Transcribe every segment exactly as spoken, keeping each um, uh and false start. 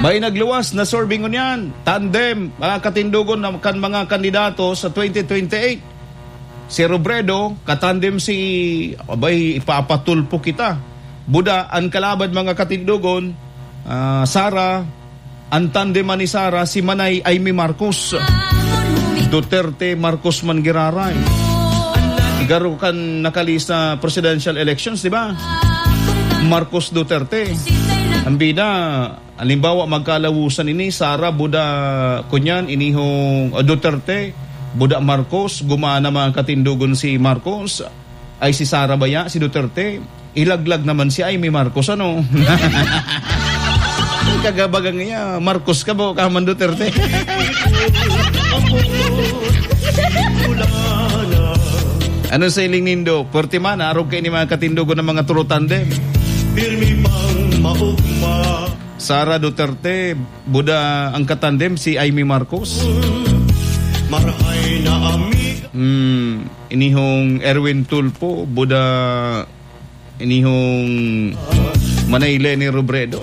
May nagluwas na sorbingon yan. Tandem, mga katindugon na kan mga kandidato sa twenty twenty-eight. Si Robredo, katandem si, abay, ipapatulpo kita. Buda, ang kalabad mga katindugon, uh, Sara, ang tandeman ni Sara, si Manay Aimee Marcos. Duterte, Marcos Mangiraray. Igaro kan nakalis na presidential elections, di ba? Marcos Duterte. Ang bida, halimbawa magkalawusan ini, Sara, Buda, kunyan, inihong uh, Duterte, Buda Marcos, gumana mga katindugon si Marcos, ay si Sara baya, si Duterte, ilaglag naman si Aimee Marcos, ano? Kagabagang niya, Marcos ka ba, kaman Duterte? Ano sa iling nindo? Pertimana, araw kayo ni mga katindugon ng mga turutandem. Sara Duterte, Buda ang katandem, si Aimee Marcos. Hmm, inihong Erwin Tulfo, Buda inihong Manay Leni Robredo.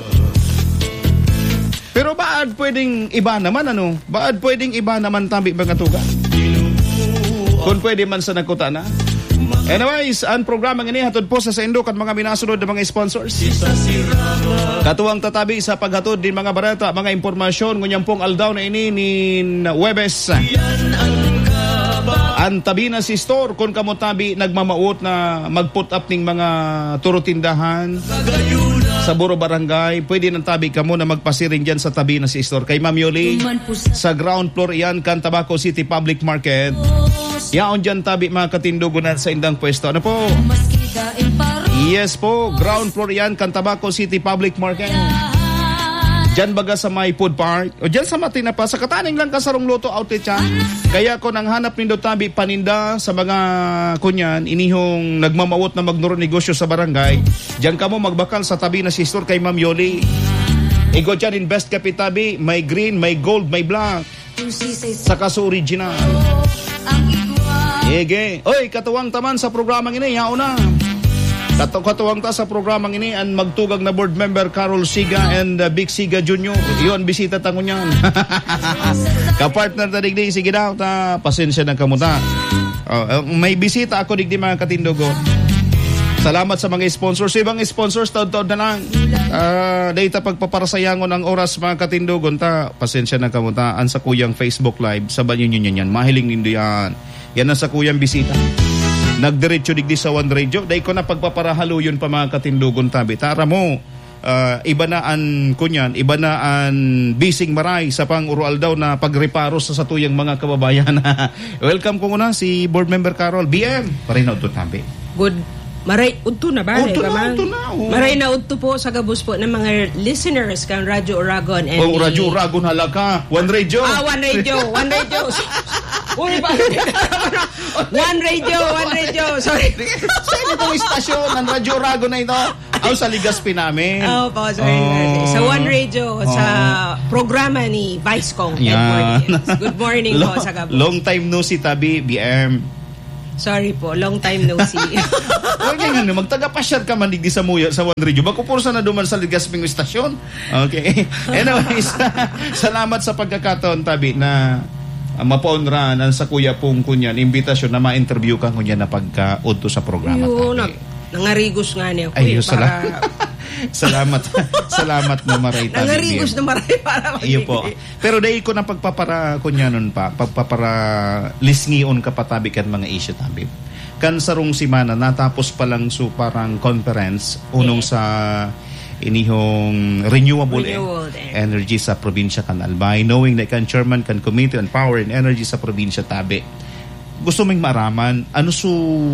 Pero baad pwedeng iba naman, ano? Baad pwedeng iba naman tabi mga tuga? Kung pwede man sa nagkuta na. Anyways, ang programang ini hatod po sa Sendo at mga minasunod na mga sponsors. Katuwang tatabi sa paghatod din mga barata, mga impormasyon ngunyang pong aldaw na ini ni Webes. Ang tabi na si store kung kamutabi nagmamaot na mag-put up ning mga turutindahan sa Buro Barangay, pwede nang tabi ka mo na magpasiring dyan sa tabi na si store. Kay Ma'am Yoli, sa ground floor yan, kan Tabaco City Public Market. Yaon dyan tabi mga katindugunan sa indang pwesto. Ano po? Yes po, ground floor yan, kan Tabaco City Public Market. Dyan baga sa may food park. O dyan sa Matina pa, sa kataning lang kasarong loto outlet yan. Kaya ko nang hanap nindo tabi paninda sa mga kunyan, inihong nagmamawot na magnuro negosyo sa barangay. Dyan ka mo magbakal sa tabi na si store kay Ma'am Yoli. Igo dyan, invest kapi tabi, may green, may gold, may black. Saka sa original. Ege. Oy, katuwang taman sa programang ini, yao na. Kato katuwang ta sa programang ini ang magtugag na board member Carol Siga and uh, Big Siga Junior Iyon, bisita tango niyan. Kapartner ta digdi, sige daw ta, pasensya na kamuta. Uh, may bisita ako digdi mga katindugo. Salamat sa mga sponsors. Ibang sponsors, taon-taon na lang. Uh, data pagpaparasayangon ang oras mga katindugon ta, pasensya na kamuta. Ang sa kuyang Facebook Live, sabayan nyo nyo yan. Mahiling nindo yan. Yan ang sa kuyang bisita. Nagdiretso digdi sa One Radio. Dahil ko na pagpaparahalo yun pa mga katindugon tabi. Tara mo, uh, iba na ang kunyan, iba na ang bising maray sa pang urual daw na pagreparo sa satuyang mga kababayan. Welcome ko muna si Board Member Carol. B M, parin na ito tabi. Good. Maray, udto na ba? Udto na, udto na. Oh. Maray na udto po sa gabus po ng mga listeners kang Radyo Uragon. And oh, Radyo Uragon halaka. One Radio. Ah, One Radio. One Radio. Uli ba? One Radio, One Radio. Sorry. Sa itong istasyon ng Radyo Uragon na ito. Aw sa Ligaspi namin. Oh, po, sorry. Oh. Sa One Radio, oh. Sa programa ni Vice Kong. Yeah. Good morning long, po sa gabus. Long time no si Tabi, B M. Sorry po, long time no see. Okay nga, magtaga-pasyar ka man digdi sa Muya, sa One Radio. Bakupursa na duman sa Ligasping Estasyon. Okay. Anyways, salamat sa pagkakataon, Tabi, na uh, mapaunran ang sa kuya pong kunyan, imbitasyon na ma-interview ka kunyan na pagka-udto sa programa, Tabi. Tabi. Nangarigos nga niya. Ay, salamat. Salamat. Salamat na maray tabi. Nangarigos na maray para mag- Iyo po. Pero dahil ko na pagpapara kunyanon pa, pagpapara lisngion ka patabi kan mga issue tabi. Kan sarong simana natapos pa lang so parang conference unong yeah. sa inihong renewable, renewable en- energy sa probinsya kan Albay, knowing that kan chairman kan committee on power and energy sa probinsya tabi. Gusto ming maraman ano su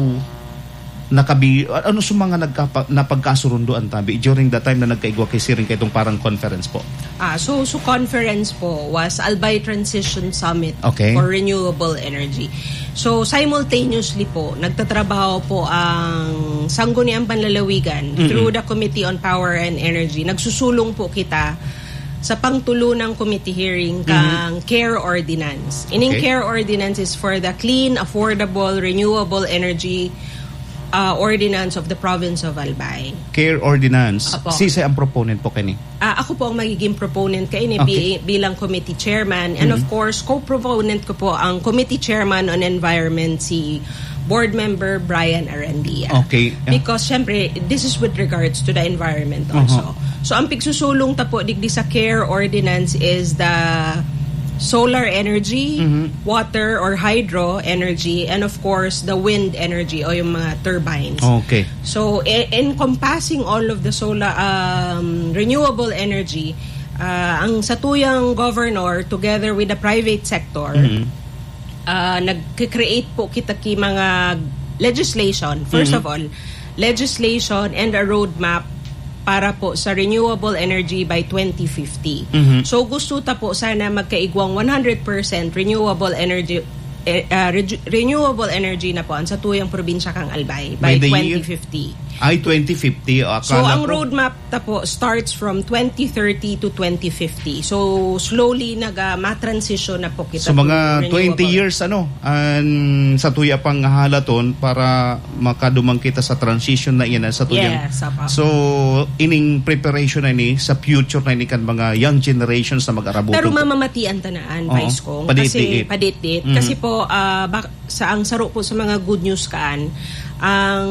nakabi ano sa mga nagkapa napagkasurunduan tabi during the time na nagkaigwa kay siring kay itong parang conference po. Ah, so so conference po was Albay Transition Summit okay. for Renewable Energy. So simultaneously po nagtatrabaho po ang Sangguniang Panlalawigan mm-hmm. through the Committee on Power and Energy. Nagsusulong po kita sa pangtulunang committee hearing kang mm-hmm. CARE Ordinance. Ining okay. CARE Ordinance is for the clean, affordable, renewable energy uh, ordinance of the province of Albay. Care Ordinance. Apo. Sisay ang proponent po kani? Ah, ako po ang magiging proponent kay ini Okay. bi- bilang committee chairman, and of course co-proponent ko po ang committee chairman on environment, si board member Brian Arandia. Okay. Because syempre this is with regards to the environment also. So ang pigsusulong ta po digdi sa Care Ordinance is the solar energy, water or hydro energy, and of course the wind energy o yung mga turbines. Okay. So e- encompassing all of the solar um, renewable energy, uh, ang satuyang governor together with the private sector, uh, nag-create po kita ki mga legislation. First of all, legislation and a roadmap para po sa renewable energy by twenty fifty. So gusto ta po sana magkaigwang one hundred percent renewable energy eh, uh, re- renewable energy na po ang satuyang probinsya kang Albay by, By the twenty year? fifty. Ay, twenty fifty. Akala So ang ko- roadmap ta po starts from twenty thirty to twenty fifty. So slowly naga-ma-transition na po kita. So to mga twenty renewable. years ano an sa tuya pang halaton para makadumang kita sa transition na iyan sa tuyang. Yes, apa. So ining preparation na ni sa future na ni kan mga young generations na mag-arabuton. Pero mamamatian tanaan, Oo. Vice Kong. Padit-diit. Kasi padit-diit. Mhm. Kasi po, ah, bak- sa ang saro po sa mga good news kaan, ang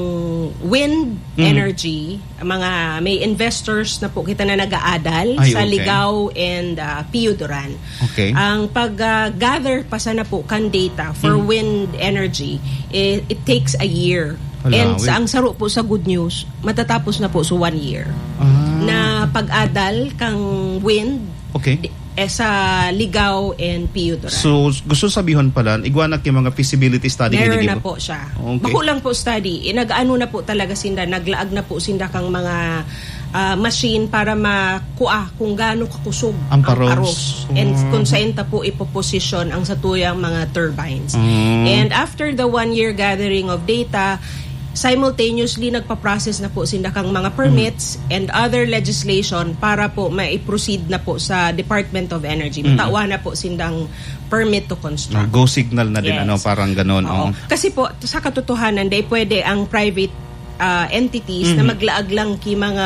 wind Mhm. energy, mga may investors na po kita na nag-aadal Ay, sa okay. Ligao and uh, Piuduran. Okay. Ang pag-gather pa sana po kan data for Mhm. wind energy, it, it takes a year. Wala, And wait. sa ang saro po sa good news, matatapos na po sa one year. Ah, Na pag-adal kang wind okay. di- eh, sa Ligao and Piuduran. So gusto sabihin pala, igwanak yung mga feasibility study Meron nga na naging- po siya. Okay. Bako lang po study. Eh, nag-ano na po talaga sinda, naglaag na po sinda kang mga ah, machine para makuha kung gaano kakusog Ang paros. And Oh. kung saan ta po ipoposition ang satuyang mga turbines. Mm. And after the one year gathering of data, simultaneously nagpa-process na po sinda kang mga permits and other legislation para po mai-proceed na po sa Department of Energy. Matawa na po sindang permit to Ah, construct. go signal na din Yes. ano parang ganon. Oo. Oo. Kasi po sa katotohanan day pwede ang private uh, entities na maglaag lang ki mga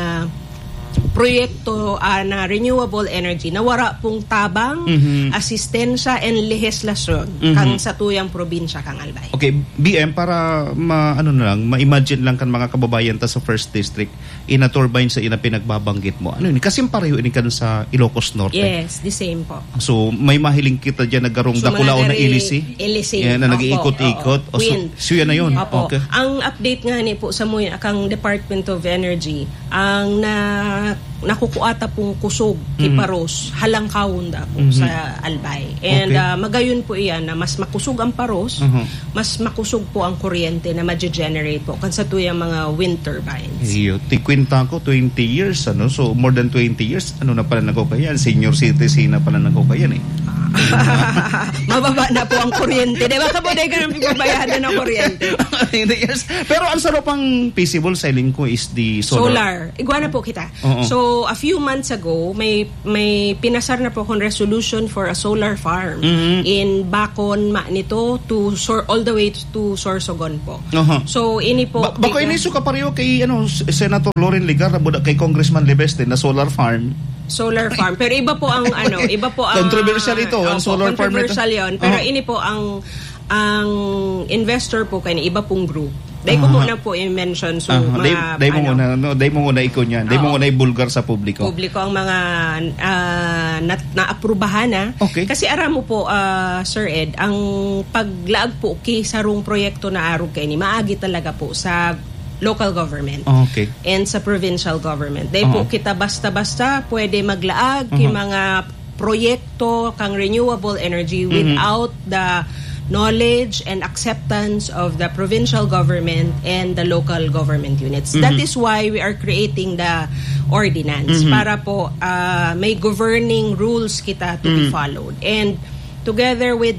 proyekto ah, na renewable energy na wara pong tabang, Mhm. asistensya and legislasyon Mhm. kang satuyang probinsya kang Albay. Okay, B M, para ma ano na lang, ma-imagine lang kan mga kababayan ta sa first district ina turbine sa ina pinagbabanggit mo. Ano ni kasi pareho ini kan sa Ilocos Norte. Yes, the same po. So may mahiling kita diyan naggarong So, dakulao mga na gari- ilisi. ilisi. Yan na Opo, nag-iikot-ikot. oo. O, so, Wind. so yan na yun. Opo. Okay. Ang update nga ni po sa mga akang Department of Energy, ang na nakukuata pong kusog kiparos halang kaunda po sa Albay. And Okay. ah, magayon po iyan na mas makusog ang paros, Mhm. mas makusog po ang kuryente na ma-generate po kan sa tuyang mga wind turbines. Iyo, tikwinta ko twenty years ano. So more than twenty years ano na pala nagkukayan. Senior citizen na pala nagkukayan eh. Mababa na po ang kuryente. Diba ka po dahil ka ng pagbabayadan ng kuryente? Yes. Pero ang sarap pang feasible selling ko is the solar. Solar. Iguana po kita. Oo. So, a few months ago, may may pinasar na po akong resolution for a solar farm Mhm. in Bacon, Manito, to Sor all the way to Sorsogon po. Aha. So, ini po... Ba- bako biga- iniso ka pareho kay ano, Senator Loren Ligar na kay Congressman Lebeste na solar farm. Solar farm. Pero iba po ang ano, iba po ang... Controversial ito, ang Opo, solar farm ito. Controversial yun. Pero Uh-huh. ini po ang ang investor po kay iba pong group. Dahil ko Uh-huh. muna po i-mention. So, Ah, mga, day, day mo ano, muna, no, day mo muna ikon yan. Day mo Oo. muna ibulgar sa publiko. publiko ang mga ah, na, naaprubahan na. Okay. Kasi aram mo po, ah, Sir Ed, ang paglaag po ki sa rong proyekto na arog kay ni maagi talaga po sa local government Okay. and sa provincial government. Dahil po Uh-huh. kita basta-basta pwede maglaag ki Uh-huh. mga proyekto kang renewable energy without the knowledge and acceptance of the provincial government and the local government units. That is why we are creating the ordinance para po ah, may governing rules kita to be followed. And together with that,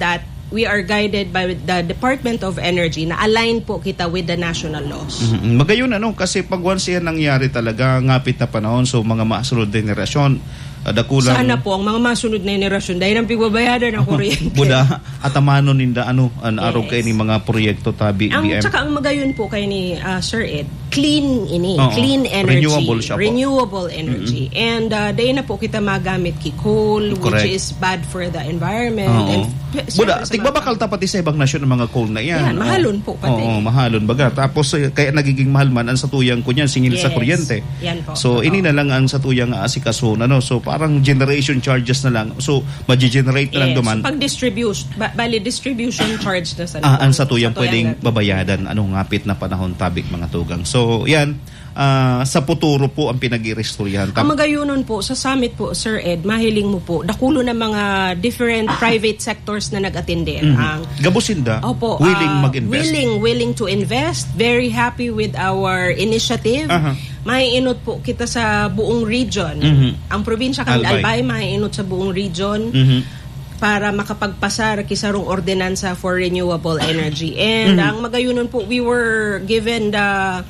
we are guided by the Department of Energy na align po kita with the national laws. Mm-hmm. Magayon ano, kasi pag once yan nangyari talaga, ngapit na panahon, so mga masunod din generasyon, uh, dakulang... Sana po, ang mga masunod na generasyon, dahil ang pigbabayadan ng kuryente. Buda, atamano ninda, ano, an Yes. araw kayo ni mga proyekto tabi, Ang, B M. tsaka ang magayon po kay ni uh, Sir Ed, clean ini, Oo. clean energy. Renewable siya po. Renewable energy. And uh, dahil na po kita magamit ki coal, Correct. which is bad for the environment. Oo. And, Buda, syempre sa tigbabakal mga- tapati sa ibang nasyon ng mga coal na yan. Yan, mahalon po pati. Oo, mahalon baga. Tapos eh, kaya nagiging mahal man ang satuyang kunyan singil sa Yes. kuryente. Yan po. So Oo. ini na lang ang satuyang aasikaso ano. So parang generation charges na lang. So ma-generate na lang Yes. duman. Pag distribution, ba, bali distribution charge na sa Ah, ang satuyang satuyang pwedeng natin. babayadan anong ngapit na panahon tabik mga tugang. So yan, ah, sa futuro po ang pinag-irestoryahan. Ang magayunon po, sa summit po, Sir Ed, mahiling mo po, dakulo na mga different private sectors na nag-attender. Ang Gabusinda, Opo, willing ah, mag-invest. Willing, willing to invest. Very happy with our initiative. Aha. Maiinot po kita sa buong region. Mhm. Ang probinsya kang Albay. Albay, maiinot sa buong region Mhm. para makapagpasar kisarong ordinansa for renewable energy. And ang magayunon po, we were given the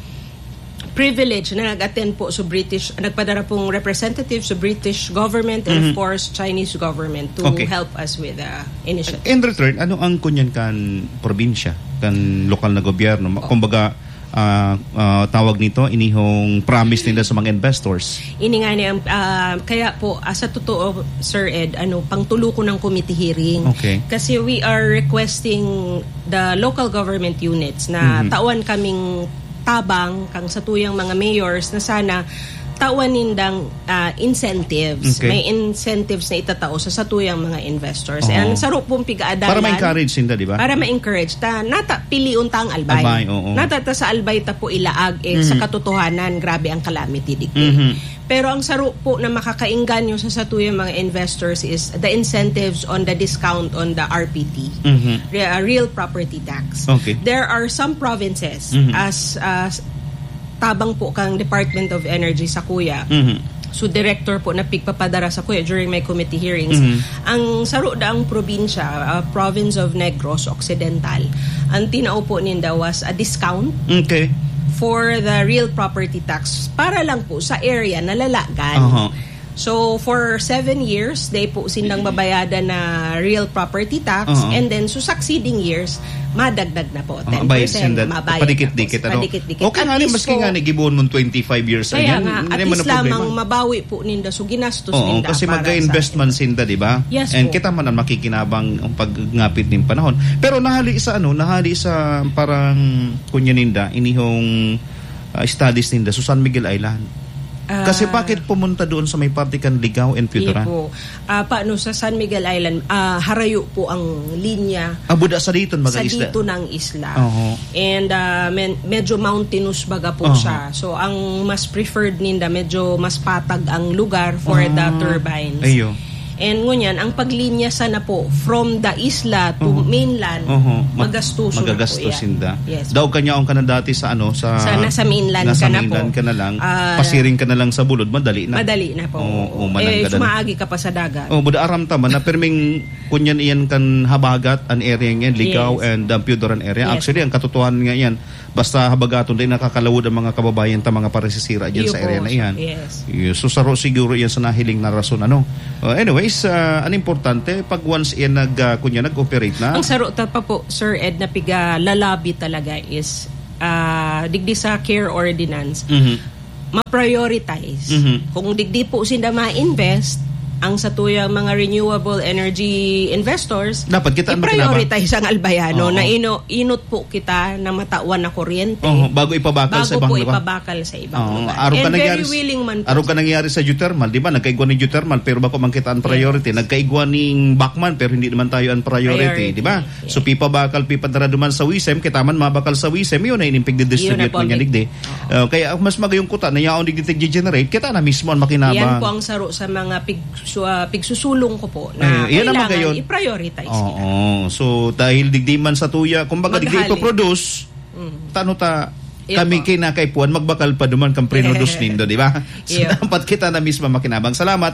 privilege na nag-attend po sa British, nagpadara pong representative sa British government and of course Chinese government to Okay. help us with the initiative. In return, ano ang kunyan kan probinsya, kan lokal na gobyerno? Kumbaga, ah, ah, tawag nito, inihong promise nila sa mga investors. Ini nga niya, ah, kaya po, ah, sa totoo, Sir Ed, ano, pangtulo ko ng committee hearing. Okay. Kasi we are requesting the local government units na tawan kaming tabang kang sa tuyang mga mayors na sana tawan nindang ah, incentives. Okay. May incentives na itatao sa satuyang mga investors. Oo. And sa pong pigaadalan. Para ma-encourage nila, di ba? Para ma-encourage ta nata piliun ta ang albay. Albay, oo. Nata ta sa albay ta po ilaag eh, sa katotohanan grabe ang calamity digdi. Mhm. Pero ang saro po na makakainganyo sa satuyang mga investors is the incentives on the discount on the R P T. Mhm. Re- uh, real property tax. Okay. There are some provinces Mhm. as as tabang po kang Department of Energy sa Kuya. Mhm. So director po na pigpapadara sa Kuya during my committee hearings. Mhm. Ang saro daang probinsya, uh, province of Negros Occidental, ang tinao po ninda was a discount Okay. for the real property tax para lang po sa area na lalagan. Aha. So for seven years, they po sindang mabayadan na real property tax Uh-huh. and then so succeeding years, madagdag na po. ten Ang bayad percent sinda, mabayad padikit-dikit, na po. ano? Padikit-dikit. Okay At nga ni, least maski po, nga ni, gibon mong twenty-five years. kaya ayan, nga, hindi at naman least na problema. lamang mabawi po ninda. So ginastos Oo, ninda. kasi para magka-invest sa- man sinda, di ba? Yes And po. kita man ang makikinabang ang paggapit ng panahon. Pero nahali sa ano, nahali sa parang kunyaninda, inihong uh, studies ninda, sa San Miguel Island. Ah, Kasi bakit pumunta doon sa may partikan Ligao and Iya Puturan? po. Ah, paano sa San Miguel Island, ah, harayo po ang linya Abuda sa dito, mga sa isla. dito ng isla. Oo. And ah, men- medyo mountainous baga Oo. po siya. So ang mas preferred ninda, medyo mas patag ang lugar for Ah. the turbines. Ayo. And ngunyan, ang paglinya sana po from the isla to Oo. mainland, Oo. Mag- magastuso na po Magagastusin yan. da. Yes. Daw kanya ang kanadati sa ano sa Sa- nasa mainland nasa ka na po. mainland ka na lang. Ah, pasiring ka na lang sa bulod, madali na. Madali na po. Oo, oo, manang eh, ka na. sumaagi ka pa sa dagat. Oh, buda aram tama na perming kunyan iyan kan habagat an area ngayon, Ligao Yes. and um, Puturan area. Yes. Actually, ang katotohanan nga yan, basta habagaton din nakakalawod ang mga kababayan ta mga paresisira diyan Iyo sa po, area na iyan. Yes. Yes. So saro siguro yan sa nahiling na rason ano. Uh, anyways, uh, ang importante pag once iyan nag uh, kunya nag-operate na. Ang saro ta pa po, Sir Ed, na piga lalabi talaga is ah, digdi sa care ordinance, Mhm. ma-prioritize. Mhm. Kung digdi po sila ma-invest, ang sa tuyang mga renewable energy investors, Dapat kita ang i-prioritize ang albayano Oo. na ino, inot po kita na matawan na kuryente Oh, bago ipabakal sa bago ibang po lugar. ipabakal sa ibang Oo, lugar. araw ka And nangyari, very willing man po. araw ka nangyari sa geothermal, di ba? Nagkaigwa ni geothermal pero bako man kita ang priority. Nagkaigwa ning Bachman pero hindi naman tayo ang priority, Priority, di ba? yes. So pipa bakal pipa dara duman sa Wisem, kita man mabakal sa Wisem, yun na inimpig distribute Yun na po man yan ang- digdi. Uh, kaya mas magayong kuta na yaon digdi generate, kita na mismo ang makinabang. Yan po ang saro sa mga pig, su, uh, pigsusulong ko po na Ay, yan ang kailangan magayon. i-prioritize Oo. nila. So dahil digdi man sa tuya, kumbaga digdi Maghali. ipoproduce, Mm. tano ta Yan kami po. kinakaipuan magbakal pa duman kang produce nindo, di ba? So Yan. dapat kita na mismo makinabang. Salamat ta.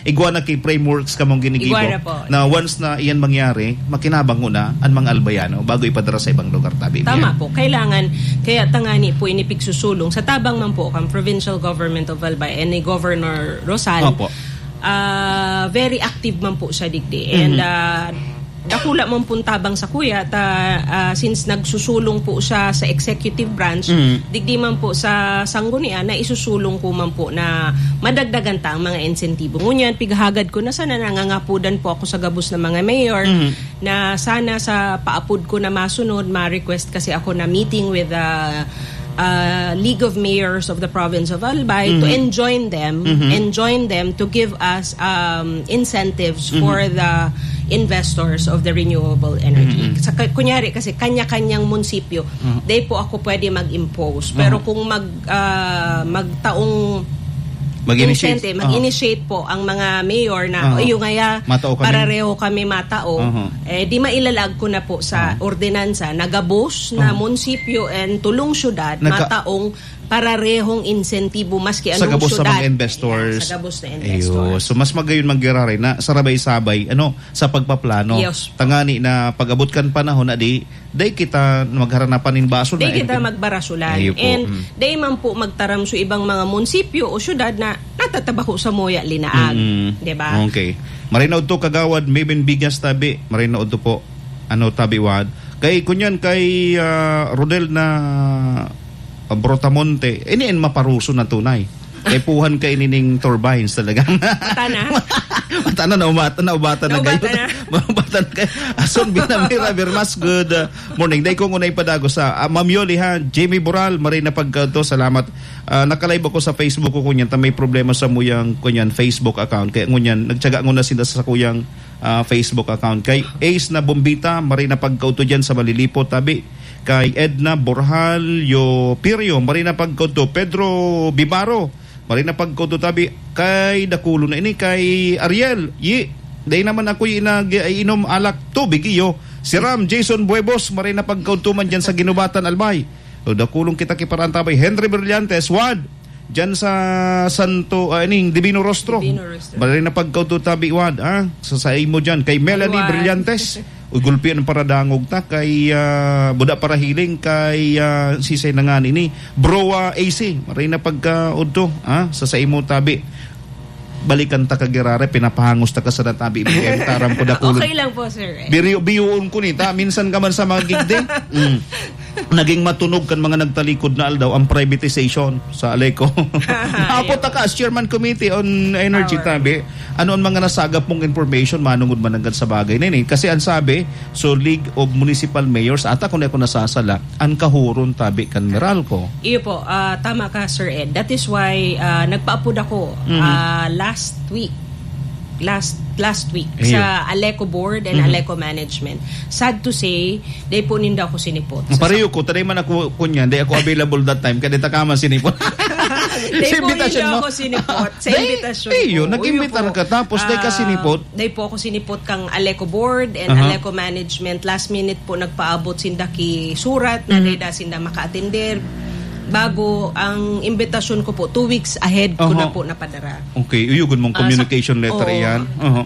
igwa na kay frameworks kamong ginigibo Igwa na po. na once na iyan mangyari, makinabang una ang mga albayano bago ipadara sa ibang lugar tabi. Tama po. Kailangan, kaya tangani po inipigsusulong sa tabang man po kang Provincial Government of Albay and ni Governor Rosal. Opo. Uh, very active man po sa digdi. And uh, dakula man po tabang sa kuya ta uh, since nagsusulong po siya sa executive branch, Mm. digdi man po sa sanggunian na isusulong ko man po na madagdagan ta ang mga insentibo. Ngunyan, pighagad ko na sana nangangapudan po ako sa gabos ng mga mayor Mm. na sana sa paapod ko na masunod, ma-request kasi ako na meeting with the uh, League of Mayors of the Province of Albay to enjoin them, enjoin them to give us um, incentives for the investors of the renewable energy. Sa, kunyari kasi kanya-kanyang munisipyo, they po ako pwede mag-impose. Pero kung mag, uh, magtaong Mag-initiate. incentive, mag-initiate po ang mga mayor na Uh-huh. uh-huh. yung ngaya Matao kami. parareho kami matao, Uh-huh. eh di mailalag ko na po sa ordinansa na gabos na munisipyo and tulong syudad Nagka- mataong pararehong insentibo maski Sa anong gabos sa syudad. mga investors. Ayan, sa gabos na Ayun. investors. So mas magayon manggirari na sarabay-sabay ano sa pagpaplano. Yes. Tangani na pag-abot kan panahon na di day kita magharanapan in baso na. Day kita magbarasulan. Ayun po. And Mm. day man po magtaram sa ibang mga munisipyo o syudad na natatabaho sa moya linaag. Mm. Diba? Okay. Marinaod to kagawad mayben bigas tabi. Marinaod to po ano tabi wad. Kay kunyan kay uh, Rodel na uh, Brotamonte. Ini en maparuso na tunay. Kay puhan kay nining turbines talaga. Mata na. Mata na, naubatan na, ubatan na Naubatan gayon. na. Maubatan ka. Ason, binamira, Birmas, good uh, morning. Day kong unay padago sa uh, Ma'am Yoli, ha, Jamie Boral, maray na pagkato, salamat. Uh, nakalive ako sa Facebook ko kunyan, ta may problema sa muyang kunyan Facebook account. Kaya ngunyan, nagtsaga nguna sila sa kuyang uh, Facebook account. Kay Ace na Bombita, maray na pagkauto dyan sa Malilipo, tabi. Kay Edna Borjal, yo Pirio, maray na pagkauto. Pedro Bibaro, maray na pagkauto, tabi. Kay Dakulo na ini, kay Ariel, yi. Day naman ako yung inom alak tubig iyo. Si Ram Jason Buebos, maray na pagkautuman dyan sa Ginubatan Albay. O dakulong kita kiparantabay. Henry Brillantes, Wad. Dyan sa Santo, uh, ining, Divino Rostro. Divino Rostro. Maray na pagkaututabi, Wad. Ah, sasayin mo dyan. Kay Melanie Wad. Brillantes. Uy, gulpian para dangog ta. Kay uh, Buda para hiling. Kay uh, sisay na nga nini. Broa A C. Maray na pagkaudto. Ah, sasayin mo tabi. Balikan ta kagirare, pinapahangos ta ka sa databi. Taram ko dakulong. Okay lang po, sir. Eh. Biriyo biyuon ko ni ta minsan ka man sa mga gigde. Mm. Naging matunog kan mga nagtalikod na aldaw ang privatization sa Aleco. Apo ta ka as Chairman Committee on Energy Power. tabi. Ano ang mga nasagap mong information manungod man hanggang sa bagay na ini? Kasi ang sabi, so League of Municipal Mayors ata kung ako nasasala, ang kahuron tabi kan Meralco. Iyo po, ah, tama ka, Sir Ed. That is why ah, nagpaapod ako ah, last week. Last last week Ayun. sa Aleco Board and Aleco Management. Sad to say, day po ninda ako sinipot. Sa- Pareho ko, taday man ako kunyan, day ako available that time, kada ta kaman sinipon. Day Sa po invitation ninda mo. ako sinipot. Sa Day- invitation Ayun, po. nag-imbitar Uyo po. ka, tapos day ka Ah, sinipot. Day po ako sinipot kang Aleco Board and Aha. Aleco Management. Last minute po nagpaabot sinda ki surat na day da sinda maka-attender. Bago ang imbitasyon ko po, two weeks ahead ko Aha. na po napadara. Okay, uyugon mong Ah, communication sa- letter oo. iyan. Uh-huh.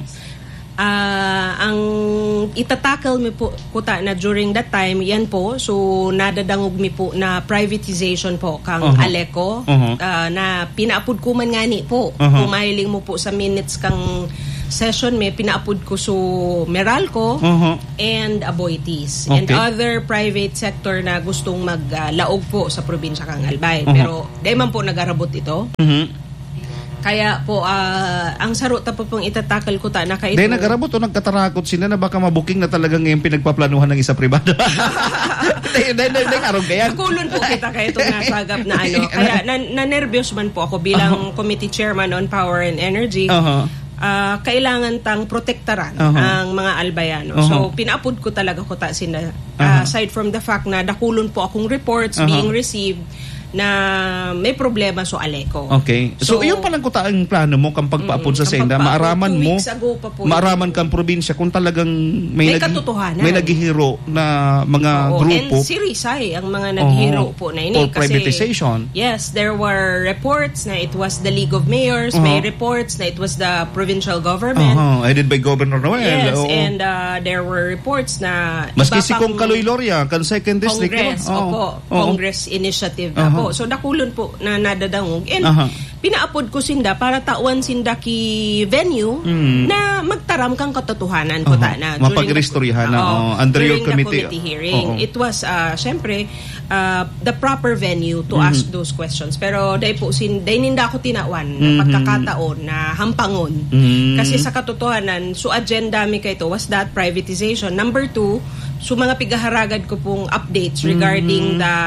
Ah, ang itatakal mi po kuta na during that time, yan po, so nadadangog mi po na privatization po kang Uh-huh. Aleco, Uh-huh. ah, na pinaapod ko man ngani po. Uh-huh. Kung mahiling mo po sa minutes kang session, may pinaapod ko so Meralco Uh-huh. and Aboitiz and Okay. other private sector na gustong maglaog po sa probinsya kang Albay. Uh-huh. Pero di man po nag-arabot ito. Mhm. Kaya po, ah, ang sarota po pong itatakal ko ta na kayo. Dahil nagarabot o nagkatarakot sila na baka mabuking na talaga ngayon pinagpaplanuhan ng isa pribado. Dahil dahil dahil karong kaya. Nakulon po kita kaya itong nasagap na ano. Kaya na, na-nervyos man po ako bilang committee chairman on power and energy. Uh-huh. Ah, kailangan tang protektaran Uh-huh. ang mga albayano. Uh-huh. So, pinaapod ko talaga ko ta sina. Uh-huh. ah, aside from the fact na dakulon po akong reports Uh-huh. being received na may problema so Aleco. Okay. So, so yun palang kuta ang plano mo kang pagpaapod mm, sa senda, maaraman mo, maaraman kang probinsya kung talagang may, may nag, katotohanan. May naghihiro na mga Oo, grupo. And si Rizay ang mga naghihiro uh-huh. po na ini. For privatization. Kasi, yes, there were reports na it was the League of Mayors, uh-huh. may reports na it was the provincial government. Uh-huh. Headed by Governor Noel. Yes, Oo. and uh, there were reports na maski si Kong Kaloy Loria, kan second district. Congress, diba? opo, oh. Congress initiative na uh-huh. po. So nakulon po na nadadangog. And uh-huh. pinaapod ko sinda para tawan sinda ki venue mm. na magtaram kang katotohanan ko uh-huh. ta na. Mapagrestoryahan na uh, oh, under your committee. committee hearing. Uh-huh. It was, uh, syempre, uh, the proper venue to mm-hmm. ask those questions. Pero dahil po, sin, dahil ninda ako tinawan na mm-hmm. pagkakataon na hampangon. Mm-hmm. Kasi sa katotohanan, so agenda mi kay ito was that privatization. Number two, so mga pigaharagad ko pong updates regarding mm-hmm. the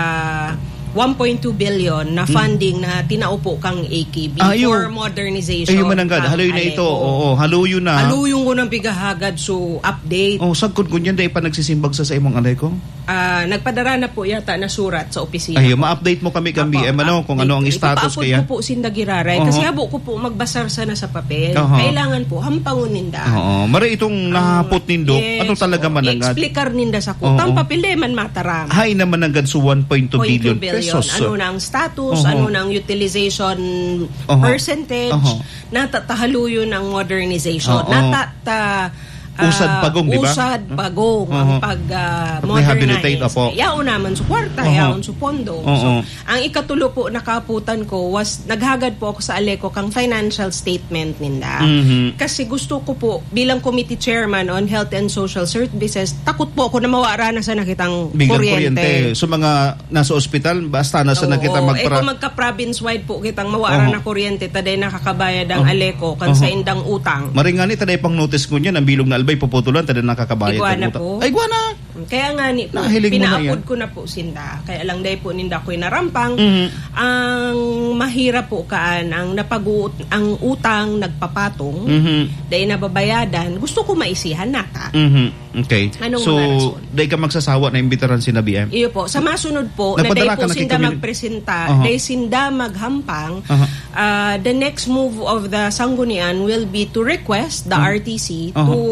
one point two billion na funding na tinaupo kang A K B ah, for modernization. Ayun mananggad, haluyo na ito. Oo, haluyo na. Haluyo ko ng pigahagad, so update. Oh, sagkod ko niyan, dahil pa nagsisimbag sa sa imong Aleco? Ah, uh, nagpadara na po yata na surat sa opisina. Ayun, ma-update mo kami kang B M, ano, kung ano ang status kaya. Ipaapod ko po sinda giraray, uh-huh. kasi habo ko po magbasar sana sa papel. Uh-huh. Kailangan po, hampangon ninda. Oo, uh-huh. Mara itong nahapot nindo, yes, ano talaga so, mananggad? I-explikar ninda sa kutang uh-huh. papel, man mataram. Hay na mananggad so one point two billion pesos. Ano na ang status, uh-huh. ano ng utilization uh-huh. percentage, uh-huh. natatahaluyo ng modernization, uh-huh. natata uh, usad pagong, di ba? Usad pagong uh-huh. ang pag uh, modernize. Yaon naman sa kwarta, uh-huh. yaon sa pondo. Uh-huh. So, ang ikatulo po nakaputan ko was naghagad po ako sa Aleco kang financial statement ninda. Mm-hmm. Kasi gusto ko po bilang committee chairman on health and social services, takot po ako na mawara na sa nakitang kuryente. kuryente. So mga nasa ospital, basta na sa nakita magpara. Eh kung magka-province-wide po kitang mawara uh-huh. na kuryente, taday nakakabayad ang uh-huh. Aleco kan uh-huh. sa indang utang. Maringani, taday pang notice ko niyan, ang bilog na albay puputulan, taday nakakabayad. Iguana po. Ay, iguana! Kaya nga ni po, pinaapod ko na po sinda. Kaya lang day po ninda ko'y narampang. Mm-hmm. Ang mahirap po kaan, ang napag ang utang nagpapatong, mm-hmm. day nababayadan, gusto ko maisihan nata. Mm-hmm. Okay. Anong so, day ka magsasawa na imbitaran si na B M? Iyo po. Sa masunod po, na day po sinda magpresenta, uh-huh. day sinda maghampang, uh-huh. uh, the next move of the Sanggunian will be to request the uh-huh. R T C uh-huh. to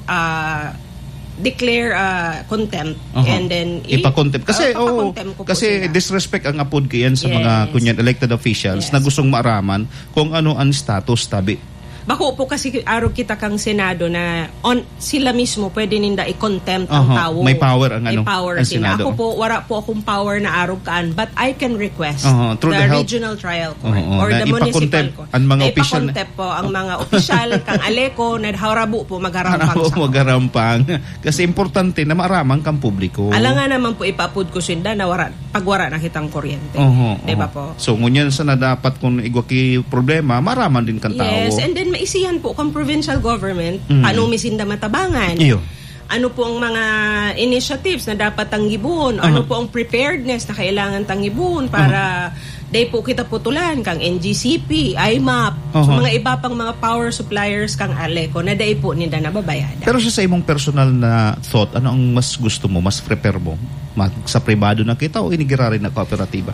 uh, declare uh, contempt uh-huh. and then ipa-contempt kasi uh, oh, kasi disrespect ang apod kayan sa yes. mga kunyan elected officials yes. na gustong maaraman kung ano ang status tabi. Bako po kasi araw kita kang Senado na on sila mismo pwede ninda i-contempt ang uh-huh. tao. May power ang ano, power ang Senado. Ako po, wala po akong power na araw kaan, but I can request uh-huh. the, the regional trial court uh-huh. or na the municipal court. Ang mga na official ipa-contempt po ang mga opisyal kang Aleco na harabu po magarampang sa magarampang kasi importante na maaraman kang publiko. Ala nga naman po ipaapod ko sinda na wara, pagwara na kitang kuryente. Uh-huh. Diba po? So ngunyan sa na dapat kung igwaki problema, maraman din kang tao. Yes, and then maisihan po kang provincial government, mm. paano misinda matabangan. Iyo. Ano po ang mga initiatives na dapat tanggibuhon? Uh-huh. Ano po ang preparedness na kailangan tanggibuhon para uh-huh. day po kita putulan kang N G C P, I M A P, uh-huh. so mga iba pang mga power suppliers kang Aleco na day po nila nababayadan. Pero sa imong personal na thought, ano ang mas gusto mo, mas prepare mo? Sa pribado na kita o inigirari na kooperatiba?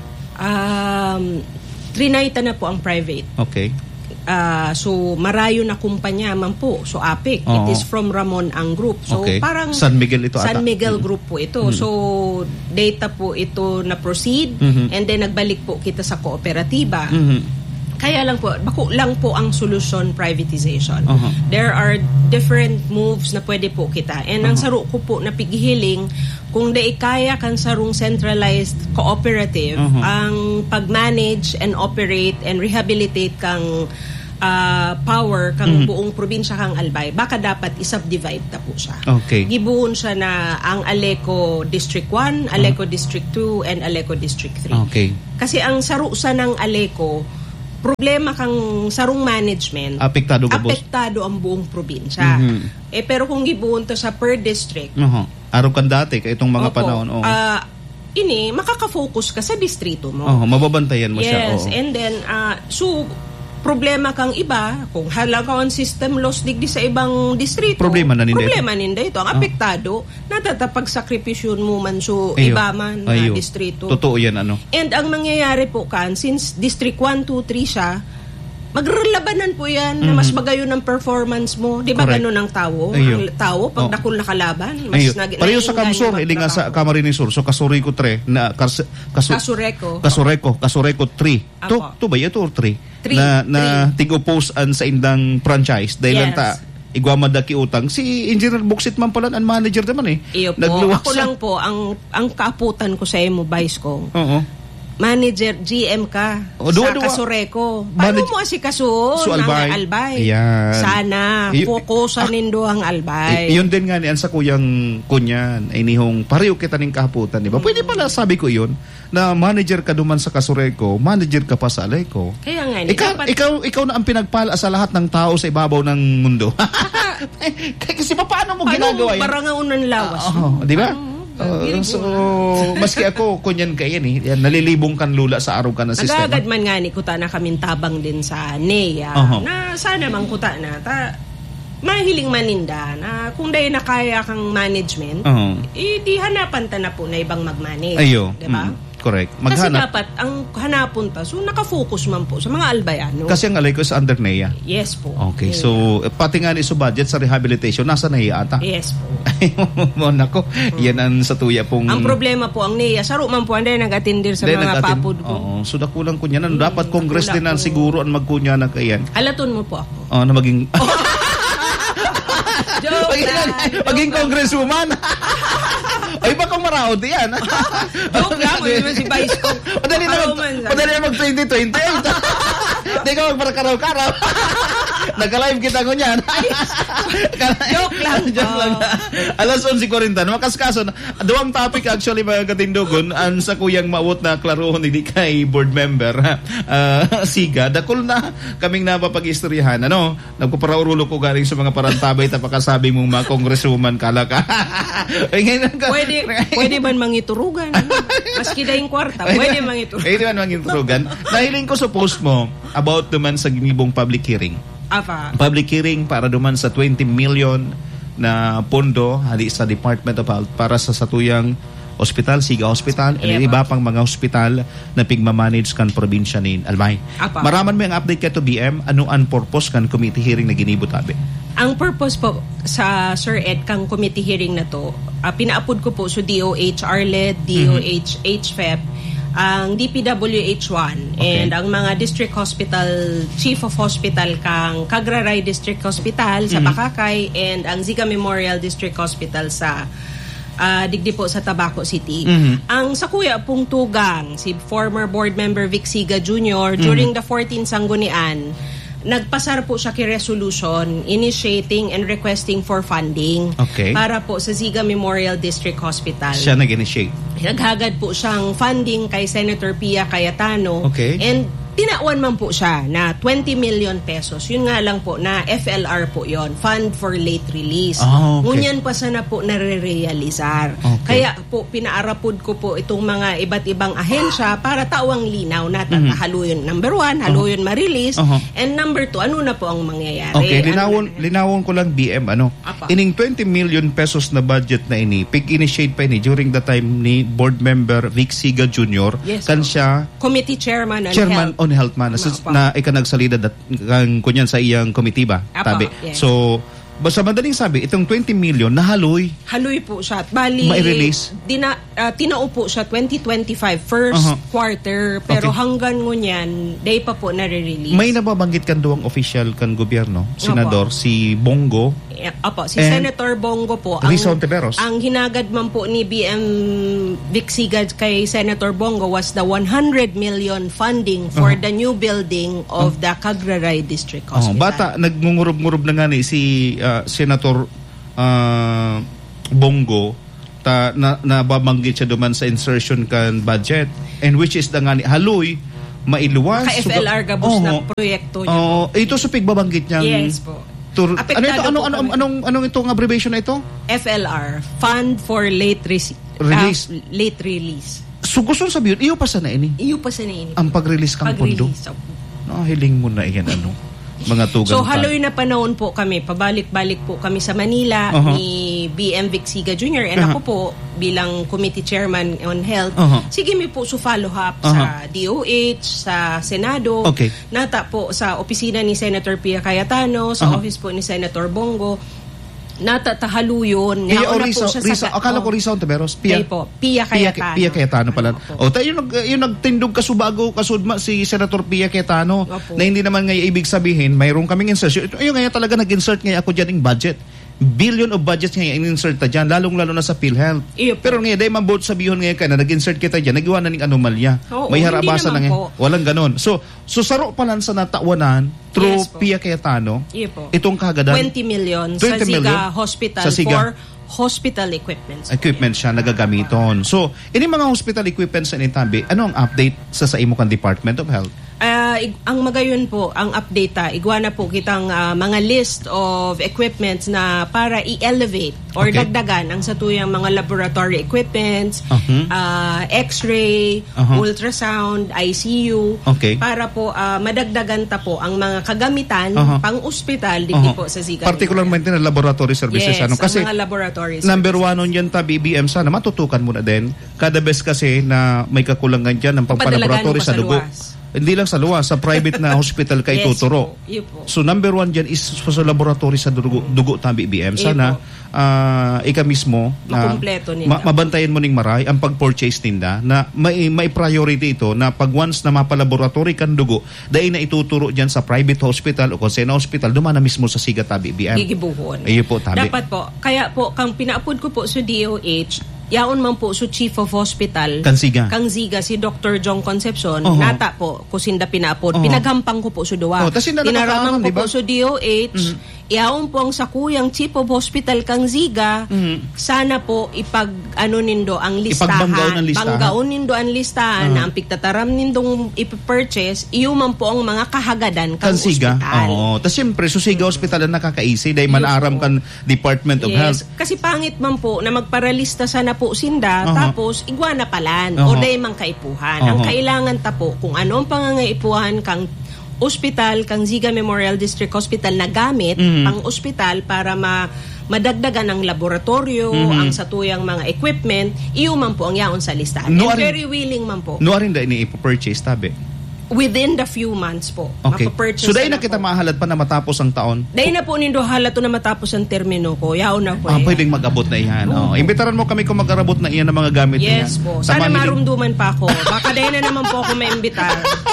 Um, trinayta na po ang private. Okay. Uh, so marayo na kumpanya man po. So A P I C, oh. it is from Ramon ang group. So okay. parang San Miguel ito San ata. Miguel mm-hmm. group po ito. Mm-hmm. So data po ito na proceed mm-hmm. and then nagbalik po kita sa kooperatiba. Mm-hmm. Kaya lang po, bako lang po ang solution privatization. Uh-huh. There are different moves na pwede po kita. And uh-huh. ang saro ko po na pighiling, kung dai kaya kan sarong centralized cooperative, uh-huh. ang pag-manage and operate and rehabilitate kang uh, power kang mm-hmm. buong probinsya kang Albay, baka dapat i-subdivide na po siya. Okay. Gibuon siya na ang Aleco District one, Aleco uh-huh. District two, and Aleco District three. Okay. Kasi ang sarusa ng Aleco, problema kang sarong management, apektado ka, apektado ang buong probinsya. Mm-hmm. Eh pero kung gibuon to sa per district, uh-huh. araw kan dati kay itong mga opo, panahon, oh. Uh, ini makaka-focus ka sa distrito mo. Oh, mababantayan mo yes, siya. Yes, oh. and then uh, so problema kang iba, kung halakawan system loss digdi sa ibang distrito, problema na ninda problema ninda ito. Ang apektado, natatapag sakripisyon mo man so Ayo. iba man na Ayo. distrito. Totoo yan, ano? And ang mangyayari po kan, since District one, two, three siya, maglalabanan po yan na mas magayon ang performance mo. Di ba Correct. ganun ang tao? Ayo. Ang tao, pag Oh. dakol nakalaban, mas Ayun. nag Pareho sa Kamsur, naiinganyo hindi nga sa magtrabaho. Camarines Sur. So, Kasuriko tre, na, kas, kasu, Kasureko. Kasureko, Kasureko three. To, Apo. to ba ito or three? Three. Na, na Three. tig-oppose an sa indang franchise. Dahil Yes. lang ta, igwamad na kiutang. Si Engineer Buksit man pala, ang manager naman eh. Iyo po. Nagluwas Ako sa- lang po, ang ang kaaputan ko sa imo, Vice ko, Oo. manager, G M ka O, duwa, sa duwa. Kasureko. Paano Manage- mo asikaso So, ng albay. albay? Ayan. Sana, Y- fokusan nindo ang albay. Y- yun din nga niyan sa kuyang kunyan ay nihong pareho kita ning kahaputan, di ba? Pwede pala sabi ko yun na manager ka duman sa Kasureko, manager ka pa sa Aleko. Kaya nga, ni, Ikaw, dapat, ikaw, ikaw na ang pinagpala sa lahat ng tao sa ibabaw ng mundo. Kasi pa, paano mo ginagawa paano yan? barangaunan lawas? Oo, di ba? Ah, Uh, very so, good. maski ako, kunyan kayan eh. Yan, nalilibong kan lula sa araw ka ng sistema. Nagagad man nga ni kuta na kaming tabang din sa N E A Aha. na sana mang kuta na ta mahiling maninda na kung dahil na kaya kang management, Oo. eh, di hanapan ta na po na ibang mag-manage. Ayo. Diba? Mm, correct. Kasi Maghanap. dapat ang hanapon ta, so nakafocus man po sa mga albayano. Kasi ang alay ko is under N E A. Yes po. Okay, Yeah. so eh, pati nga ni sa budget sa rehabilitation, nasa N E A ata. Yes po. Mo nako, yan ang sa tuya pong... Ang problema po, ang N E A, saro man po, anday nag-atindir sa Dahil mga nag-atin- papud ko. Oo, so dakulang kunya na. Dapat Congress nakula din ang po. siguro ang magkunya na kayan. Halaton mo po ako. Oh, na maging... Joke maging, lang. maging congresswoman. Ay, baka maraod yan. Joke lang, hindi mo si Vice ko. Madali na mag, Roman, sabi. madali na mag twenty twenty-eight. Hindi ka magparakaraw-karaw. Nagka-live kita ko niyan. Joke lang. Joke lang. Alas eleven forty, makaskaso na. Duwang topic actually mga katindugon, ang sa kuyang maawot na klarohon hindi kay board member uh, Siga. Dakol na kaming napapag-istoryahan. Ano? Nagpaparaurulo ko galing sa mga parantabay tapakasabi mong mga congresswoman kala ka. Pwede, pwede man mangiturugan. Maski dahing kwarta, pwede mangiturugan. Pwede man mangiturugan. Nahiling ko sa post mo about duman sa ginibong public hearing. Apa. Public hearing para duman sa twenty million na pondo hali sa Department of Health para sa satuyang ospital, Siga Hospital, and Yeah, iba pa. pang mga hospital na pigmamanage kan probinsya ni Albay. Apa. Maraman mo yung update ka to B M, ano ang purpose kan committee hearing na ginibot abi? Ang purpose po sa Sir Ed kang committee hearing na to, uh, pinaapod ko po sa D O H R L E D, D O H H F E P, ang D P W H one, Okay. and ang mga district hospital, chief of hospital kang Cagraray District Hospital sa Bakakay, and ang Ziga Memorial District Hospital sa uh, digdi po sa Tabaco City. Mhm. Ang sa kuya pong tugang, si former board member Vic Siga Junior, during the fourteenth Sanggunian, nagpasar po siya kay resolution initiating and requesting for funding Okay. para po sa Ziga Memorial District Hospital. Siya nag-initiate. Naghagad po siyang funding kay Senator Pia Cayetano. Okay. And tinawan man po siya na twenty million pesos. Yun nga lang po na F L R po yon, Fund for Late Release. Ah, okay. Ngunyan pa sana po nare-realizar. Okay. Kaya po pinaarapod ko po itong mga iba't ibang ahensya para tawang linaw na Mhm. haluyon number one, haluyon ma-release. Uh-huh. And number two, ano na po ang mangyayari? Okay, Ano linawon, na- linawon ko lang B M, ano? Apa. Ining twenty million pesos na budget na ini, pig-initiate pa ini during the time ni board member Vic Siga Junior Yes, kan po. siya Committee Chairman on chairman Health. on health man na, Apa. na ikanagsalida dat kang kunyan sa iyang komite ba Apa, tabi. yes. So basta madaling sabi itong twenty million nahaloy. Haloy po siya. Bali, Mai-release? Dina, uh, tinaupo siya twenty twenty-five, first Uh-huh. quarter. Pero Okay. hanggang ngunyan, day pa po nare-release. May nababanggit kan duwang official kan gobyerno, senador si Bongo. Eh, Apo, si And Senator Bongo po. Risa Ontiveros. Ang hinagad man po ni B M Vic Siga kay Senator Bongo was the one hundred million funding for Uh-huh. the new building of the Cagraray District Oh, Hospital. bata nagngungurub-ngurub na nga ni si uh, Senator uh, Bongo ta na nababanggit siya duman sa insertion kan budget and which is the nga ni haloy mailuwas. Ka-F L R gabos na Oo. proyekto niya. Oh, ito sa pigbabanggit niyang Yes po. tur- ano Apektado ito ano po ano kami. anong anong itong abbreviation na ito? F L R, Fund for Late Rece- Release. ah, Late Release. So gusto sabihin iyo pa sana ini Iyo pa sa nini. ang pag-release kang pondo. Pag-release. Nakahiling mo na iyan, ano? Mga tugang. So, haloy na panahon po kami. Pabalik-balik po kami sa Manila Uh-huh. ni B M Vic Siga Junior And Uh-huh. ako po, bilang committee chairman on health, Uh-huh. sige mi po su follow up Uh-huh. sa D O H, sa Senado, Okay. nata po sa opisina ni Senator Pia Cayetano, sa Uh-huh. office po ni Senator Bongo, nata tahaluyon. Pia o Nauna Risa, po siya Risa, sa... akala ko Risa Ontiveros. Pia, Pia po. Pia Pia, Cayetano. Pia Cayetano pala. Opo. O, tayo yung, nag, yung nagtindog kasubago, kasudma si Senator Pia Cayetano Opo. na hindi naman ngayon ibig sabihin, mayroon kaming insertion. Ito, ayun ngayon talaga nag-insert ngayon ako dyan ng budget. Billion of budget ngayon in-insert ta dyan, lalong-lalo na sa PhilHealth. Iyo po. Pero ngayon, dahil mabot sabihin ngayon ka na nag-insert kita dyan, nagawa na ng anomalya. Oo, May hindi harabasa na naman ngayon. po. Walang ganon. So, so saro pa lang sa natawanan through Yes po. Pia Cayetano, Iyo po. itong kagadan. twenty million twenty sa million Ziga Hospital sa Ziga. for hospital equipments. Equipment siya nagagamiton. So, ini mga hospital equipments sa initabi, ano ang update sa sa imo kan Department of Health? Ah, ig- ang magayon po, ang update ta, igwa na po kitang ah, mga list of equipments na para i-elevate or Okay. dagdagan ang satuyang mga laboratory equipments, Uh-huh. ah, X-ray, Uh-huh. ultrasound, I C U, Okay. para po ah, madagdagan ta po ang mga kagamitan Uh-huh. pang-ospital dito Uh-huh. po sa Ziga. Particularmente na laboratory services. Yes, ano? Kasi ang mga laboratories. number one on yan ta B B M sana matutukan mo na din. Kada best kasi na may kakulangan dyan ng pagpalaboratory Padalagan mo sa sa dugo. luwas. Hindi lang sa luwas, sa private na hospital kay Yes tuturo. po, yun po. So number one dyan is sa laboratory sa dugo, dugo ta B B M. Yun Sana po. ah, ika mismo na Makumpleto nila. mabantayan mo ning maray ang pag-purchase tinda na may may priority ito na pag once na mapalaboratory kan dugo, dahil na ituturo dyan sa private hospital o kung sa hospital, dumana mismo sa Siga ta B B M. Gigibuhon. Ayun po, tabi. Dapat po. Kaya po, kang pinaapod ko po sa D O H, yaon man po sa Chief of Hospital, Kan Siga. Kang Ziga, si Doctor Jong Concepcion, Oho. nata po, kusinda pinaapod. Oho. Pinaghampang ko po sa duwa. Oh, tas yun na Tinaramang nakakaalam, ko di ba? po sa D O H, yaon po ang sakuyang Chief of Hospital Kang Ziga, sana po ipag, ano nindo, ang listahan. Ipagbanggaon ang listahan. Banggaon nindo ang listahan Uh-huh. na ang pigtataram nindong ipipurchase, iuman po ang mga kahagadan kang Kansiga. ospital. Oo. Tapos siyempre, Susiga Hospital ang nakakaisi dahil manaram kan Department of Health. Yes, kasi pangit man po na magparalista sana po sinda, Aha. tapos igwana palan Aha. o day mang kaipuhan. Ang Aha. kailangan ta po kung ano ang pangangaipuhan kang ospital, kang Ziga Memorial District Hospital na gamit Mhm. pang ospital para ma madagdagan ang laboratorio, Mhm. ang satuyang mga equipment, iyo man po ang yaon sa listahan. No, And arin- very willing man po. No rin dahil ni-purchase tabi. Within the few months po. Okay. Mapapurchase So dahil na na kita po. mahalad pa na matapos ang taon, Dahil na po nindo halato na matapos ang termino ko. Yaon na po. ah, eh. pwedeng mag-abot na iyan. Oh. Imbitaran mo kami kung mag-arabot na iyan ng mga gamit niya. Yes po. Sana Tamahin- marumduman pa ako. Baka dahil na naman po ako maimbitar.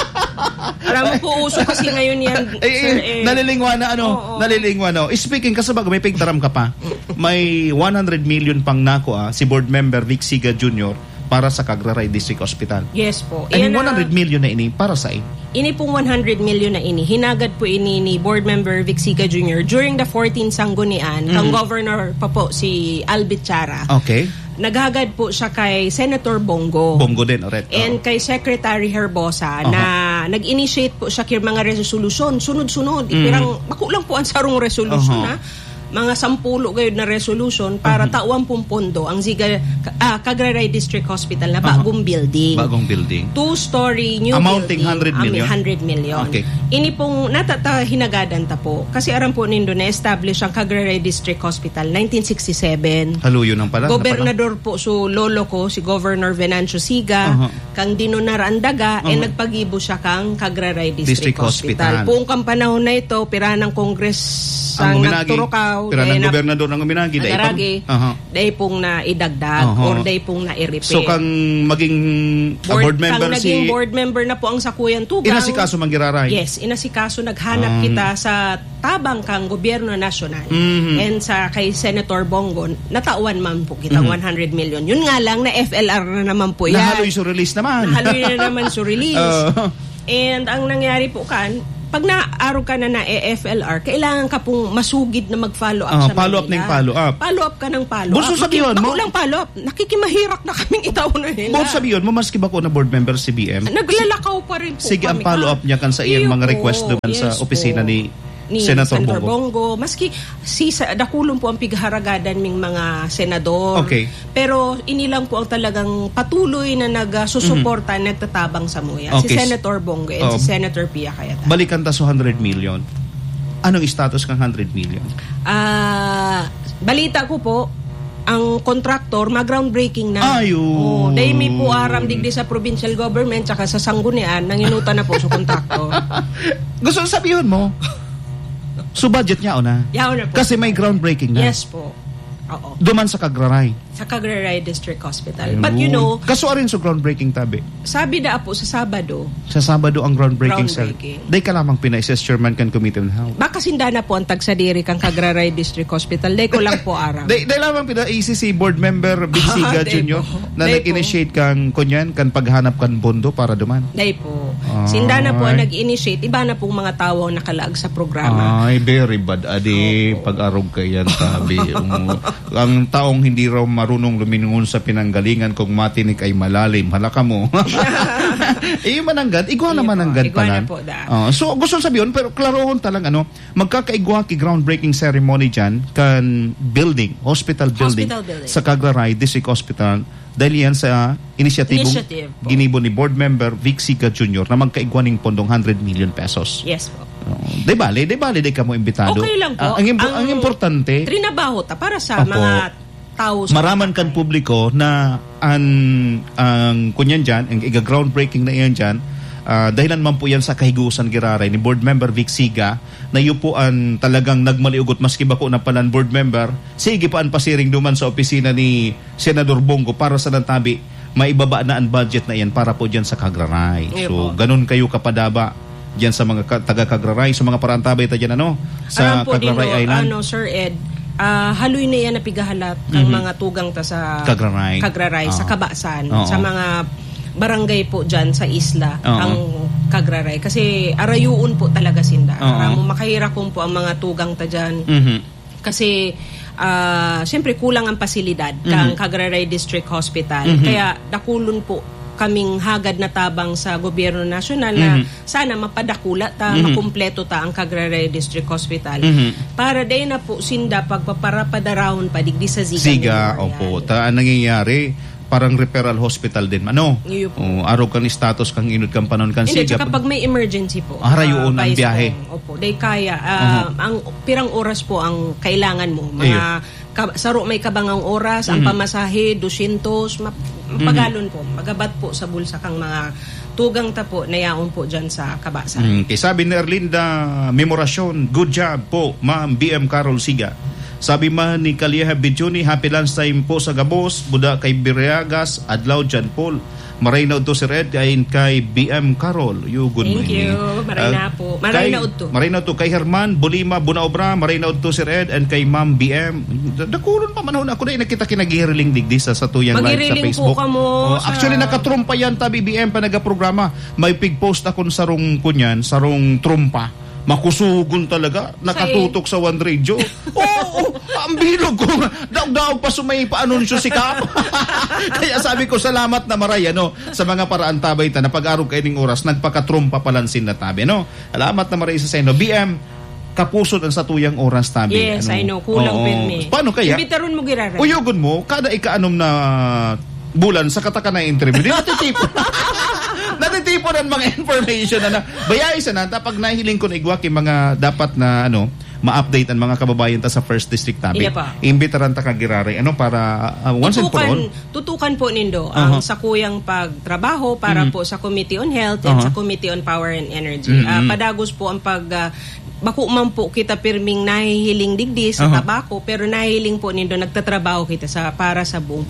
Alam mo po, uso kasi ngayon yan, Eh, eh, sir, eh. nalilingwa na ano, Oo. nalilingwa na. Eh, Speaking, kasi bago may pigtaram ka pa, may one hundred million pang nako ah, si board member Vic Siga Junior para sa Cagraray District Hospital. Yes po. And Iyan na- one hundred million na ini para sa in. Ini pong one hundred million na ini, hinagad po ini ni Board Member Vic Siga Junior during the fourteenth Sanggunian, kang Governor pa po si Albit Chara. Okay. Naghagad po siya kay Senator Bongo. Bongo din, alright. And kay Secretary Herbosa na nag-initiate po siya kay mga resolution, sunod-sunod. Ipirang, makulang po ang sarong resolution Uh-huh. ha. Mga sampulo gayud na resolution para tauan pong pondo ang Ziga ah, Cagraray District Hospital na bagong building. Bagong building. Two-story new Amounting building. one hundred million? one hundred million. Okay. Ini pong natata hinagadan ta po. Kasi aram po nindo na-establish ang Cagraray District Hospital nineteen sixty-seven. Haluyo nang pala. Gobernador po so lolo ko si Governor Venancio Siga, Uh-huh. kang Dinunar Andaga, eh Uh-huh. nagpagibo siya kang Cagraray District, District Hospital. Hospital. Buong panahon na ito, pira ng Congress Ang ang uminagi. nagturukaw, Pero ng dahil na- gobernador ng uminagi. dahil pang- nadaragi, Aha. dahil pong naidagdag Uh-huh. or dahil pong nairipe. So kang maging ah, board, member kang si... naging board member na po ang Sakuyan Tugang. Inasikaso Mangiraray. Yes, inasikaso naghanap Um, kita sa tabang kang gobyerno nasyonal. Mhm. And sa kay Senator Bongo, natawan man po kita Mhm. one hundred million. Yun nga lang na F L R na naman po yan. Nahaloy sa release naman. Nahaloy na naman sa release. Oo. And ang nangyari po kan, pag naaro ka na na E F L R, kailangan ka pong masugid na mag-follow up Ah, sa follow up Manila. ng follow up. Follow up ka ng follow Bulso up. sabihin mo? Makulang follow up. Nakikimahirap na kaming itaw na nila. Both sabi yun, mamaski ba ko na board member si B M? Naglalakaw pa rin po Sige, ang kami. follow up niya kan sa iyang Iyo mga po, request doon sa yes opisina po. ni ni Senator Senator Bongo. Bongo. Maski si sa dakulong po ang pigharagadan ng mga senador. Okay. Pero inilang po ang talagang patuloy na nagsusuporta, mm-hmm. nagtatabang sa muya. Okay. Si Senator Bongo and Oh. si Senator Pia Cayetano. Balikan ta sa one hundred million. Anong status kang one hundred million? Ah, balita ko po, ang contractor mag-groundbreaking na. Ayun. Oh, dahil may po aram digdi sa provincial government tsaka sa sanggunian, nanginuta na po sa contractor. Gusto sabihin mo? So budget niya o na? Yaw na po. Kasi may groundbreaking na. Yes po. Oo. Duman sa Kagraray. Sa Cagraray District Hospital. But you know, kaso rin sa groundbreaking tabi. sabi na po sa Sabado, Sa Sabado ang groundbreaking, Groundbreaking. cell. Day ka lamang pinaisis chairman kan committee on health. baka sinda na po ang tagsadiri kang Cagraray District Hospital. Day ko lang po aram. Day, day lamang pinaisis si board member Big Ah, Siga day Junior po. na Day nag-initiate kang kunyan kan paghanap kan bondo para duman. Day po. Ay. Sinda na po ang nag-initiate. Iba na pong mga tao ang nakalaag sa programa. Ay, very bad adi pag-arog kayan tabi. Um, ang taong hindi raw marunong lumingon sa pinanggalingan kung matinik ay malalim. Halaka mo. Eh, mananggad. Igwa na Iyo po. mananggad Igwa pala. na po, da. Ah, so, gusto sabihin, pero klarohon talang ano, magkakaigwa ki groundbreaking ceremony dyan kan building, hospital building, Hospital building. sa Cagraray District Hospital dahil yan sa inisyatibong Initiative po. ginibo ni board member Vic Siga Junior na magkaigwa ng pondong one hundred million pesos. Yes po. Oh, de bale, de bale, de ka mo imbitado. Okay lang po. Ah, ang, impo- ang, importante, Trinabaho ta para sa Opo. mga tao. sa maraman kan publiko na ang, ang kunyan dyan, ang iga-groundbreaking na iyan dyan, ah, dahilan man po yan sa kahigusan giraray ni board member Vic Siga na yun po ang talagang nagmaliugot maski ba ko na palan board member, sige pa ang pasiring duman sa opisina ni Senador Bongo para sa nantabi maibaba na ang budget na yan para po dyan sa Cagraray. Iyo So, po. ganun kayo kapadaba dyan sa mga ka- taga-Cagraray, sa mga parantabay ta dyan ano, sa Alam po din, Cagraray Island. ano, Sir Ed, ah, haloy na yan na pigahalat ang mga tugang ta sa Cagraray. Cagraray, sa Oo. Kabasan, Oo. sa mga barangay po dyan sa isla, Oo. ang Cagraray. Kasi arayuon po talaga sinda. Oo. Para mo makahirakom po ang mga tugang ta dyan. Mhm. Kasi ah, siyempre kulang ang pasilidad kang Cagraray District Hospital. Mhm. Kaya dakulon po kaming hagad na tabang sa gobyerno nasyonal na Mhm. sana mapadakula ta, Mhm. makumpleto ta ang Cagraray District Hospital. Mhm. Para day na po sinda pagpaparapadarahon pa digdi sa Ziga. Siga, Memorial. opo. Ta ang nangyayari, parang referral hospital din. Ano? Iyo po. Oh, araw kan status kang inod kang panon kan Hindi, siga. tsaka pag may emergency po. Ah, rayuon ah, ang Vice biyahe. Kong, Opo, day kaya. Ah, Ang pirang oras po ang kailangan mo. Mga ka, saro may kabangang oras, ang Mhm. pamasahe, dosyentos, map, mapagalon po. Magabat po sa bulsa kang mga tugang ta po na yaon po dyan sa Kabasan. Mm, kay sabi ni Erlinda, memorasyon, good job po, Ma'am B M Carol Siga. Sabi man ni Kalieha Bidjuni, happy lunchtime po sa Gabos, buda kay Biriagas, Adlaw Jan Paul. Maray na udto si Red, ayin kay B M Carol. You, good Thank morning. you. Maray na Ah, po. Maray kay- na udto. Maray na udto. Kay Herman, Bolima, Bunaobra, maray na udto si Red, and kay Ma'am B M. Dakulon pa manahon ako na nakita kinagiriling digdi sa sa tuyang live sa Magiriling po Facebook. kamo Oh, sa- actually, nakatrumpa yan tabi B M pa nagaprograma. May pig-post akong sarong kunyan, sarong trumpa. Makusugon talaga. Nakatutok sa One Radio. Oo, oh, ang bilog ko. Daog-daog pa sumay pa-anunsyo si Kap. Kaya sabi ko, salamat na maray, ano, sa mga paraan tabay ta na pag-arog kayo ng oras, nagpakatrumpa palansin na tabi, no? Salamat na maray sa seno. B M, kapusod ang satuyang oras tabi. Yes, ano? I know. Kulang Oo. pirmi. Paano kaya? Ibitaron mo giraray. Uyugon mo, kada ikaanom na bulan sa kataka na interview, di natitipon. natitipon ang mga information na na. Bayay sa nata, pag nahiling ko na igwa kay mga dapat na ano, ma-update ang mga kababayan ta sa First District tabi. Iya pa. Imbitaran ta kagiraray. Ano para uh, once and for all. tutukan, tutukan po nindo ang Uh-huh. sakuyang pagtrabaho para Mhm. po sa Committee on Health and Uh-huh. sa Committee on Power and Energy. Mhm. Ah, padagos po ang pag ah, bako man po kita pirming nahihiling digdi sa Uh-huh. tabako pero nahihiling po nindo nagtatrabaho kita sa para sa buong